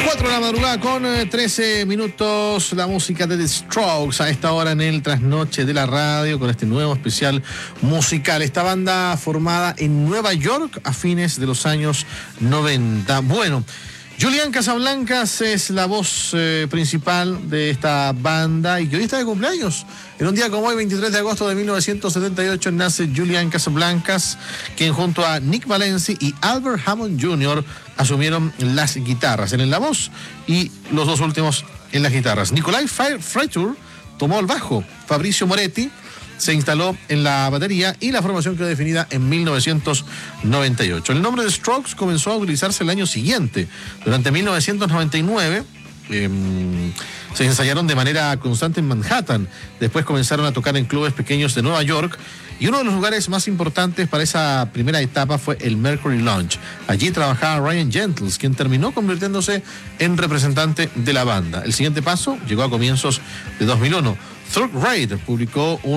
4 de la madrugada con 13 minutos, la música de The Strokes a esta hora en el trasnoche de la radio con este nuevo especial musical. Esta banda formada en Nueva York a fines de los años 90. Bueno, Julian Casablancas es la voz principal de esta banda y que hoy está de cumpleaños. En un día como hoy, 23 de agosto de 1978, nace Julian Casablancas, quien junto a Nick Valenci y Albert Hammond Jr. asumieron las guitarras, él en la voz y los dos últimos en las guitarras. Nicolai Freitur tomó el bajo, Fabricio Moretti se instaló en la batería y la formación quedó definida en 1998. El nombre de Strokes comenzó a utilizarse el año siguiente. Durante 1999 se ensayaron de manera constante en Manhattan. Después comenzaron a tocar en clubes pequeños de Nueva York y uno de los lugares más importantes para esa primera etapa fue el Mercury Lounge. Allí trabajaba Ryan Gentles, quien terminó convirtiéndose en representante de la banda. El siguiente paso llegó a comienzos de 2001. Third Raid publicó un